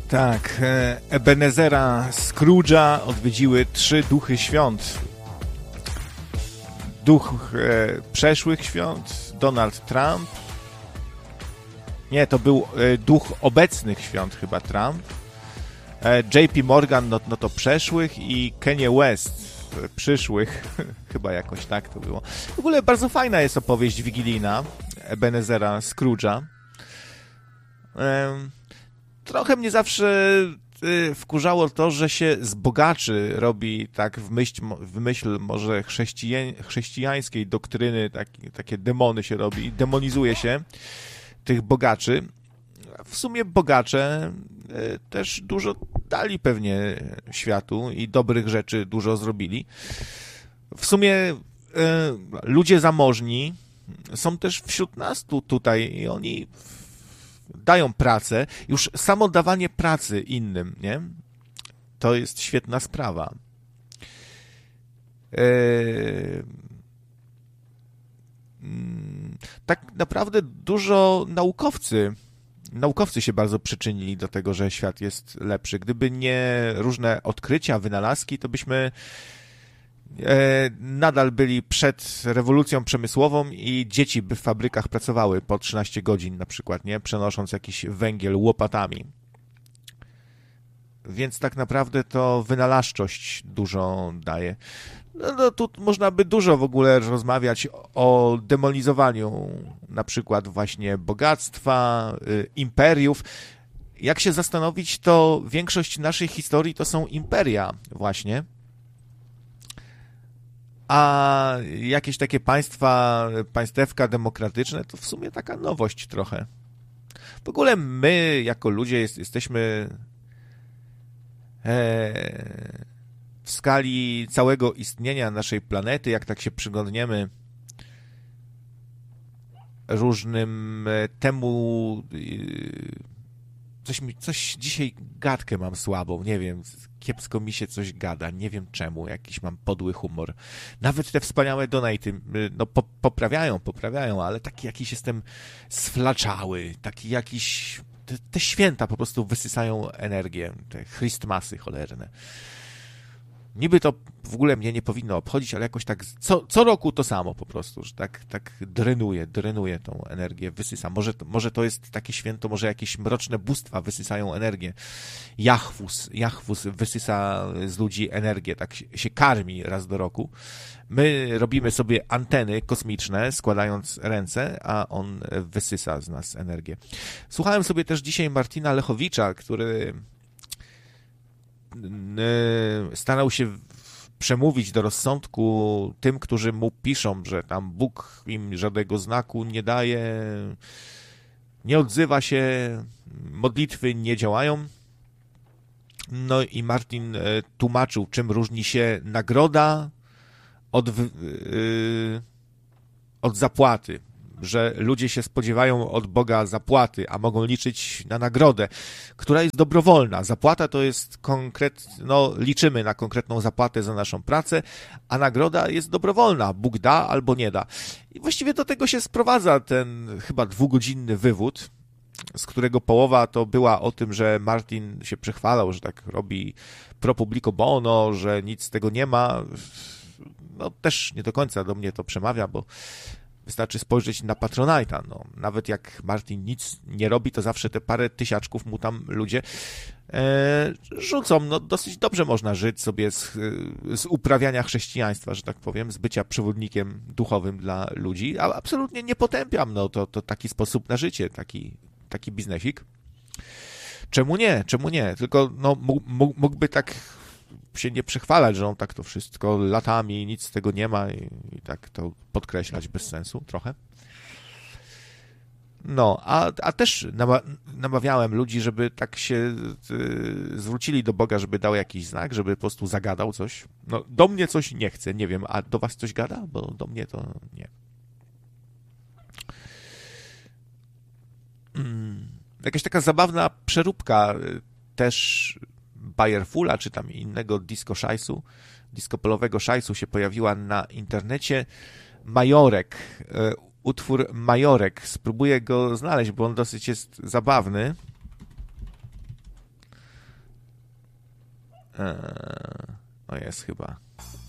Tak, Ebenezera Scrooge'a odwiedziły 3 duchy świąt. Duch przeszłych świąt, Donald Trump. Nie, to był duch obecnych świąt chyba Trump. JP Morgan, no to przeszłych i Kanye West przyszłych. Chyba jakoś tak to było. W ogóle bardzo fajna jest opowieść wigilijna Ebenezera Scrooge'a. Trochę mnie zawsze wkurzało to, że się z bogaczy robi tak w myśl może chrześcijańskiej doktryny, takie demony się robi, demonizuje się tych bogaczy. W sumie bogacze też dużo dali pewnie światu i dobrych rzeczy dużo zrobili. W sumie ludzie zamożni są też wśród nas tutaj i oni dają pracę. Już samo dawanie pracy innym, nie? To jest świetna sprawa. Tak naprawdę dużo naukowcy się bardzo przyczynili do tego, że świat jest lepszy. Gdyby nie różne odkrycia, wynalazki, to byśmy nadal byli przed rewolucją przemysłową i dzieci by w fabrykach pracowały po 13 godzin na przykład, nie? Przenosząc jakiś węgiel łopatami. Więc tak naprawdę to wynalazczość dużo daje. No tu można by dużo w ogóle rozmawiać o demonizowaniu na przykład właśnie bogactwa, imperiów. Jak się zastanowić, to większość naszej historii to są imperia właśnie. A jakieś takie państewka demokratyczne, to w sumie taka nowość trochę. W ogóle my, jako ludzie, jesteśmy w skali całego istnienia naszej planety, jak tak się przyglądniemy różnym temu... Coś dzisiaj gadkę mam słabą, nie wiem, kiepsko mi się coś gada, nie wiem czemu, jakiś mam podły humor. Nawet te wspaniałe donaty, no poprawiają, ale taki jakiś jestem sflaczały, taki jakiś... Te święta po prostu wysysają energię, te Christmasy cholerne. Niby to w ogóle mnie nie powinno obchodzić, ale jakoś tak co roku to samo po prostu, że tak drenuje tą energię, wysysa. Może to jest takie święto, może jakieś mroczne bóstwa wysysają energię. Jahwus wysysa z ludzi energię, tak się karmi raz do roku. My robimy sobie anteny kosmiczne, składając ręce, a on wysysa z nas energię. Słuchałem sobie też dzisiaj Martina Lechowicza, który starał się przemówić do rozsądku tym, którzy mu piszą, że tam Bóg im żadnego znaku nie daje, nie odzywa się, modlitwy nie działają. No i Martin tłumaczył, czym różni się nagroda od zapłaty, że ludzie się spodziewają od Boga zapłaty, a mogą liczyć na nagrodę, która jest dobrowolna. Zapłata to jest liczymy na konkretną zapłatę za naszą pracę, a nagroda jest dobrowolna. Bóg da albo nie da. I właściwie do tego się sprowadza ten chyba 2-godzinny wywód, z którego połowa to była o tym, że Martin się przechwalał, że tak robi pro publico bono, że nic z tego nie ma. No też nie do końca do mnie to przemawia, bo wystarczy spojrzeć na Patronite'a. No, nawet jak Martin nic nie robi, to zawsze te parę tysiaczków mu tam ludzie rzucą. No, dosyć dobrze można żyć sobie z uprawiania chrześcijaństwa, że tak powiem, z bycia przewodnikiem duchowym dla ludzi, a absolutnie nie potępiam. No, to taki sposób na życie, taki biznesik. Czemu nie? Tylko no, mógłby tak się nie przechwalać, że on tak to wszystko latami, nic z tego nie ma i tak to podkreślać bez sensu trochę. No, a też namawiałem ludzi, żeby tak się zwrócili do Boga, żeby dał jakiś znak, żeby po prostu zagadał coś. No, do mnie coś nie chce, nie wiem, a do was coś gada? Bo do mnie to nie. Jakaś taka zabawna przeróbka też Bayerfula, czy tam innego disco-polowego szajsu się pojawiła na internecie. Majorek, utwór Majorek. Spróbuję go znaleźć, bo on dosyć jest zabawny. No jest chyba.